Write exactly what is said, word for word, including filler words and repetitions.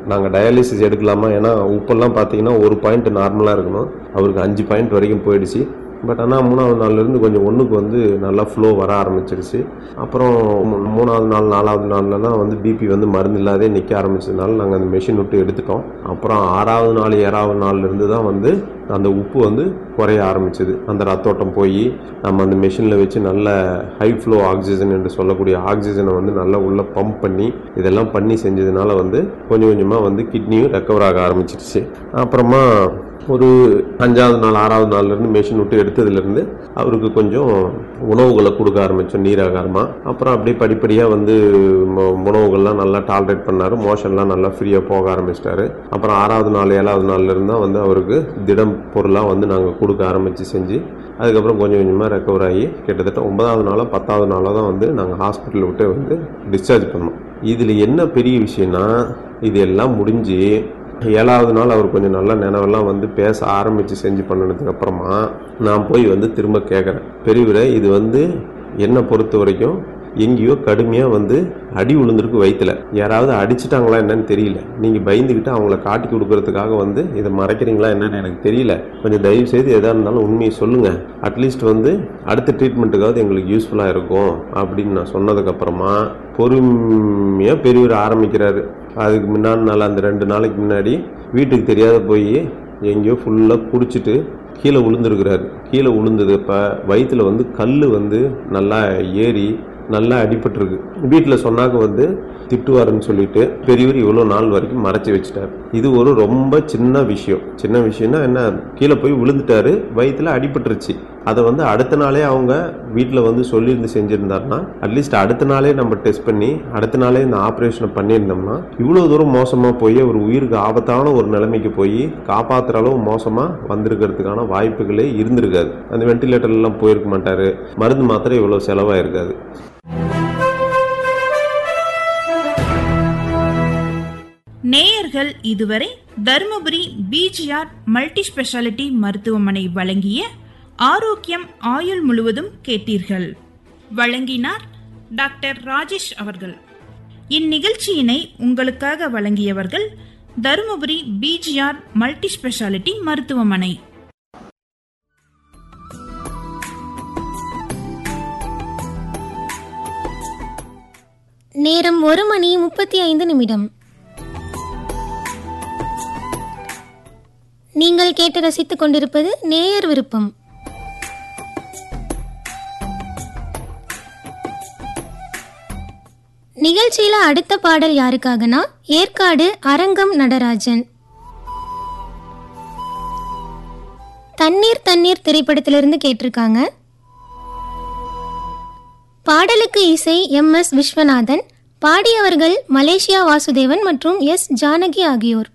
நாங்கள் டயாலிசிஸ் எடுக்கலாமா, ஏன்னா உப்பெல்லாம் பார்த்தீங்கன்னா ஒரு பாயிண்ட் நார்மலாக இருக்கணும், அவருக்கு அஞ்சு பாயிண்ட் வரைக்கும் போயிடுச்சு. பட் ஆனால் மூணாவது நாள்லேருந்து கொஞ்சம் ஒன்றுக்கு வந்து நல்லா ஃப்ளோ வர ஆரம்பிச்சிருச்சு. அப்புறம் மூணாவது நாள் நாலாவது நாள்லாம் வந்து பிபி வந்து மருந்து இல்லாதே நிற்க ஆரம்பிச்சதுனால நாங்கள் அந்த மெஷின் விட்டு எடுத்துட்டோம். அப்புறம் ஆறாவது நாள் ஏழாவது நாள்லேருந்து தான் வந்து அந்த உப்பு வந்து குறைய ஆரம்பிச்சது. அந்த ரத்தோட்டம் போய் நம்ம அந்த மெஷினில் வச்சு நல்ல ஹை ஃப்ளோ ஆக்சிஜன் என்று சொல்லக்கூடிய ஆக்சிஜனை வந்து நல்லா உள்ளே பம்ப் பண்ணி இதெல்லாம் பண்ணி செஞ்சதுனால வந்து கொஞ்சம் கொஞ்சமாக வந்து கிட்னியும் ரெக்கவர் ஆக ஆரம்பிச்சிருச்சு. அப்புறமா ஒரு அஞ்சாவது நாள் ஆறாவது நாள்லேருந்து மெஷின் விட்டு எடுத்ததுலேருந்து அவருக்கு கொஞ்சம் உணவுகளை கொடுக்க ஆரம்பித்தோம் நீராகாரமாக. அப்புறம் அப்படியே படிப்படியாக வந்து உணவுகள்லாம் நல்லா டாலரேட் பண்ணார், மோஷன்லாம் நல்லா ஃப்ரீயாக போக ஆரம்பிச்சிட்டாரு. அப்புறம் ஆறாவது நாள் ஏழாவது நாள்லேருந்து தான் வந்து அவருக்கு திடம் பொருளாக வந்து நாங்கள் கொடுக்க ஆரம்பித்து செஞ்சு அதுக்கப்புறம் கொஞ்சம் கொஞ்சமாக ரெக்கவர் ஆகி கிட்டத்தட்ட ஒன்பதாவது நாளோ பத்தாவது நாளோ தான் வந்து நாங்கள் ஹாஸ்பிட்டல் விட்டு வந்து டிஸ்சார்ஜ் பண்ணோம். இதில் என்ன பெரிய விஷயம்னா, இது எல்லாம் முடிஞ்சு ஏழாவது நாள் அவர் கொஞ்சம் நல்ல நினைவெல்லாம் வந்து பேச ஆரம்பித்து செஞ்சு பண்ணினதுக்கு அப்புறமா நான் போய் வந்து திரும்ப கேட்குறேன், பெரியவரே இது வந்து என்னை பொறுத்த வரைக்கும் எங்கேயோ கடுமையாக வந்து அடி விழுந்திருக்கு வயிற்றுல, யாராவது அடிச்சிட்டாங்களா என்னன்னு தெரியல, நீங்கள் பயந்துக்கிட்டு அவங்கள காட்டி கொடுக்கறதுக்காக வந்து இதை மறைக்கிறீங்களா என்னன்னு எனக்கு தெரியல, கொஞ்சம் தயவு செய்து எதாக இருந்தாலும் உண்மையை சொல்லுங்கள், அட்லீஸ்ட் வந்து அடுத்த ட்ரீட்மெண்ட்டுக்காவது எங்களுக்கு யூஸ்ஃபுல்லாக இருக்கும் அப்படின்னு நான் சொன்னதுக்கப்புறமா பொறுமையாக பெரியவர் ஆரம்பிக்கிறாரு. அதுக்கு முன்னாடி நாள் அந்த ரெண்டு நாளைக்கு முன்னாடி வீட்டுக்கு தெரியாத போய் எங்கேயோ ஃபுல்லாக குடிச்சிட்டு கீழே விழுந்துருக்கிறாரு. கீழே விழுந்தது இப்போ வயிற்றில் வந்து கல் வந்து நல்லா ஏறி நல்லா அடிபட்டுருக்கு. வீட்டில் சொன்னாக்க வந்து திட்டுவாருன்னு சொல்லிட்டு பெரியவர் இவ்வளோ நாள் வரைக்கும் மறைச்சி வச்சுட்டார். இது ஒரு ரொம்ப சின்ன விஷயம். சின்ன விஷயம்னா என்ன, கீழே போய் விழுந்துட்டாரு, வயிற்றில் அடிபட்டுருச்சு. அதை வந்து அடுத்த நாளே அவங்க வீட்டில் வந்து சொல்லியிருந்து செஞ்சுருந்தாருன்னா அட்லீஸ்ட் அடுத்த நாளே நம்ம டெஸ்ட் பண்ணி அடுத்த நாளே இந்த ஆப்ரேஷனை பண்ணியிருந்தோம்னா இவ்வளோ தூரம் மோசமாக போய் ஒரு உயிருக்கு ஆபத்தான ஒரு நிலைமைக்கு போய் காப்பாற்றுற அளவு மோசமாக வந்திருக்கிறதுக்கான வாய்ப்புகளே இருந்திருக்காது. அந்த வெண்டிலேட்டர்லாம் போயிருக்க மாட்டார், மருந்து மாத்திரை இவ்வளோ செலவாயிருக்காது. நேயர்கள் இதுவரை தருமபுரி பிஜிஆர் மல்டி ஸ்பெஷாலிட்டி மருத்துவமனை வழங்கிய ஆரோக்கியம் ஆயுள் முழுவதும் கேட்டீர்கள். வழங்கினார் டாக்டர் ராஜேஷ் அவர்கள். இந்நிகழ்ச்சியினை உங்களுக்காக வழங்கியவர்கள் தருமபுரி பிஜிஆர் மல்டி ஸ்பெஷாலிட்டி மருத்துவமனை. நேரம் ஒரு மணி முப்பத்தி ஐந்து நிமிடம். நீங்கள் கேட்டு ரசித்துக் கொண்டிருப்பது நேயர் விருப்பம். நிகழ்ச்சியில அடுத்த பாடல் யாருக்காகனா ஏற்காடு அரங்கம் நடராஜன். தண்ணீர் தண்ணீர் திரைப்படத்திலிருந்து கேட்டிருக்காங்க. பாடலுக்கு இசை M S Viswanathan, பாடியவர்கள் Malaysia Vasudevan மற்றும் எஸ் ஜானகி ஆகியோர்.